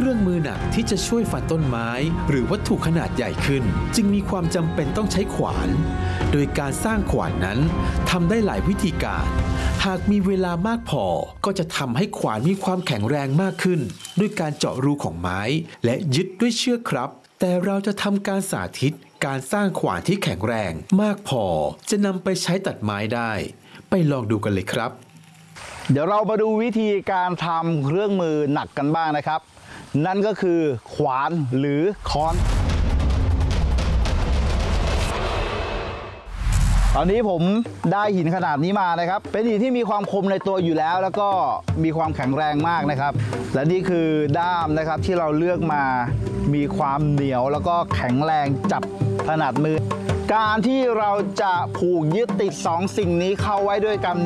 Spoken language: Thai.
รื่องมือหนักที่จะช่วยฟันต้นไม้หรือวัตถุขนาดใหญ่ขึ้นจึงมีความจำเป็นต้องใช้ขวานโดยการสร้างขวานนั้นทำได้หลายวิธีการหากมีเวลามากพอก็จะทำให้ขวานมีความแข็งแรงมากขึ้นด้วยการเจาะรูของไม้และยึดด้วยเชือกครับแต่เราจะทำการสาธิตการสร้างขวานที่แข็งแรงมากพอจะนำไปใช้ตัดไม้ได้ไปลองดูกันเลยครับเดี๋ยวเรามาดูวิธีการทำเครื่องมือหนักกันบ้างนะครับนั่นก็คือขวานหรือค้อนตอนนี้ผมได้หินขนาดนี้มานะครับเป็นหินที่มีความคมในตัวอยู่แล้วแล้วก็มีความแข็งแรงมากนะครับและนี่คือด้ามนะครับที่เราเลือกมามีความเหนียวแล้วก็แข็งแรงจับถนัดมือการที่เราจะผูกยึดติด2 สิ่งนี้เข้าไว้ด้วยกัน